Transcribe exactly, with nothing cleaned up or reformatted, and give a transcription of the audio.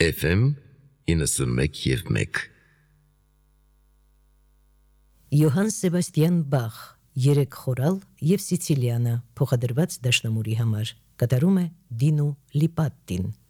Էֆ Էմ իննսունմեկ և մեկ Յոհան Սեբաստիան Բախ, երեք խորալ և Սիցիլիանը, փոխադրված դաշնամուրի համար, կատարում է Դինու Լիպատտին։